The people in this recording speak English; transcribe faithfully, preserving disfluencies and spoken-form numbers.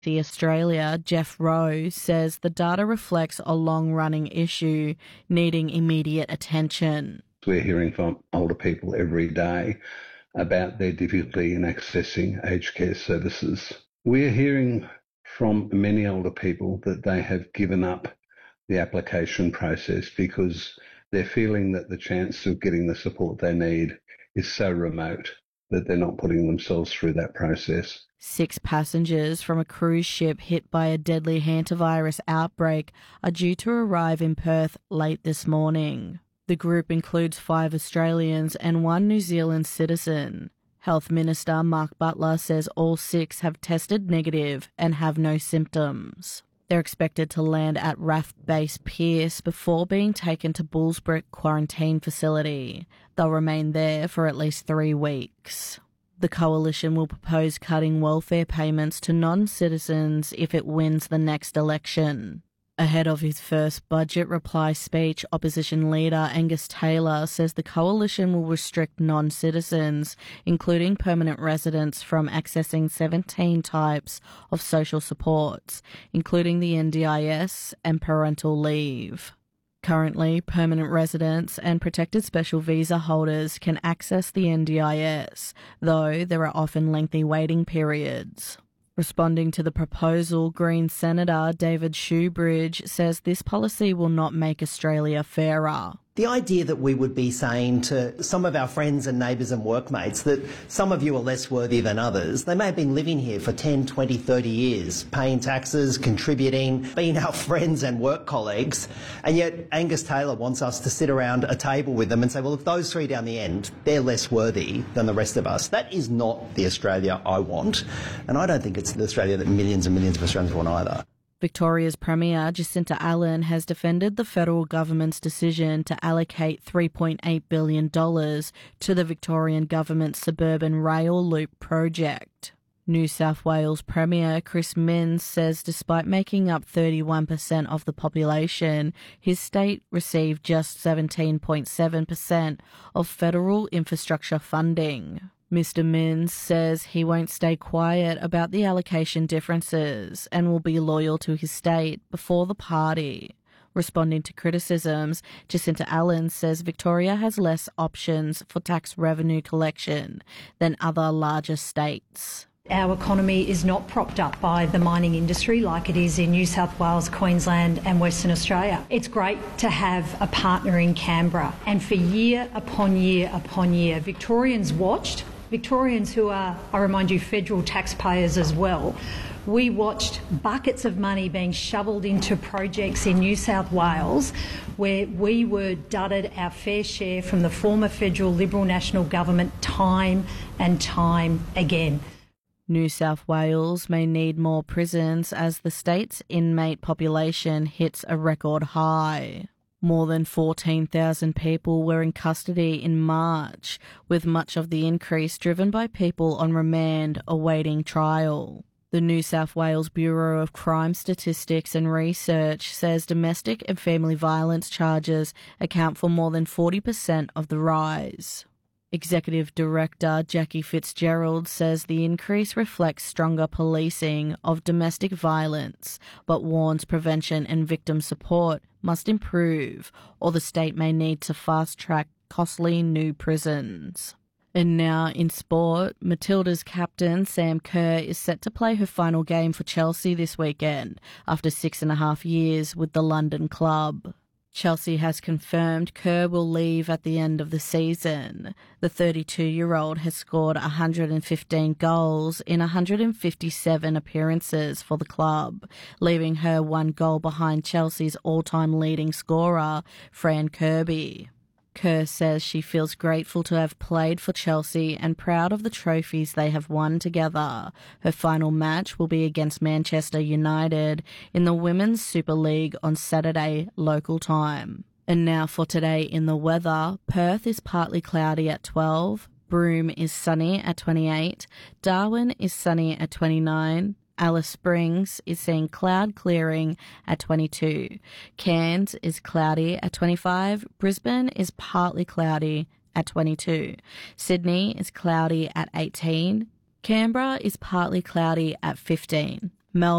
The Australia, Jeff Rowe, says the data reflects a long-running issue needing immediate attention. We're hearing from older people every day about their difficulty in accessing aged care services. We're hearing from many older people that they have given up the application process because they're feeling that the chance of getting the support they need is so remote that they're not putting themselves through that process. Six passengers from a cruise ship hit by a deadly hantavirus outbreak are due to arrive in Perth late this morning. The group includes five Australians and one New Zealand citizen. Health Minister Mark Butler says all six have tested negative and have no symptoms. They're expected to land at R A F Base Pearce before being taken to Bullsbrook Quarantine Facility. They'll remain there for at least three weeks. The coalition will propose cutting welfare payments to non-citizens if it wins the next election. Ahead of his first budget reply speech, opposition leader Angus Taylor says the coalition will restrict non-citizens, including permanent residents, from accessing seventeen types of social supports, including the N D I S and parental leave. Currently, permanent residents and protected special visa holders can access the N D I S, though there are often lengthy waiting periods. Responding to the proposal, Green Senator David Shoebridge says this policy will not make Australia fairer. The idea that we would be saying to some of our friends and neighbours and workmates that some of you are less worthy than others, they may have been living here for ten, twenty, thirty years, paying taxes, contributing, being our friends and work colleagues, and yet Angus Taylor wants us to sit around a table with them and say, well, if those three down the end, they're less worthy than the rest of us. That is not the Australia I want, and I don't think it's the Australia that millions and millions of Australians want either. Victoria's Premier Jacinta Allen has defended the federal government's decision to allocate three point eight billion dollars to the Victorian government's suburban rail loop project. New South Wales Premier Chris Minns says despite making up thirty-one percent of the population, his state received just seventeen point seven percent of federal infrastructure funding. Mister Minns says he won't stay quiet about the allocation differences and will be loyal to his state before the party. Responding to criticisms, Jacinta Allen says Victoria has less options for tax revenue collection than other larger states. Our economy is not propped up by the mining industry like it is in New South Wales, Queensland and Western Australia. It's great to have a partner in Canberra, and for year upon year upon year, Victorians watched, Victorians who are, I remind you, federal taxpayers as well, we watched buckets of money being shovelled into projects in New South Wales where we were dudded our fair share from the former federal Liberal National Government time and time again. New South Wales may need more prisons as the state's inmate population hits a record high. More than fourteen thousand people were in custody in March, with much of the increase driven by people on remand awaiting trial. The New South Wales Bureau of Crime Statistics and Research says domestic and family violence charges account for more than forty percent of the rise. Executive Director Jackie Fitzgerald says the increase reflects stronger policing of domestic violence, but warns prevention and victim support must improve, or the state may need to fast-track costly new prisons. And now in sport, Matilda's captain Sam Kerr is set to play her final game for Chelsea this weekend after six and a half years with the London club. Chelsea has confirmed Kerr will leave at the end of the season. The thirty-two-year-old has scored one hundred fifteen goals in one hundred fifty-seven appearances for the club, leaving her one goal behind Chelsea's all-time leading scorer, Fran Kirby. Kerr says she feels grateful to have played for Chelsea and proud of the trophies they have won together. Her final match will be against Manchester United in the Women's Super League on Saturday local time. And now for today in the weather, Perth is partly cloudy at twelve, Broome is sunny at twenty-eight, Darwin is sunny at twenty-nine, Alice Springs is seeing cloud clearing at twenty-two. Cairns is cloudy at twenty-five. Brisbane is partly cloudy at twenty-two. Sydney is cloudy at eighteen. Canberra is partly cloudy at fifteen.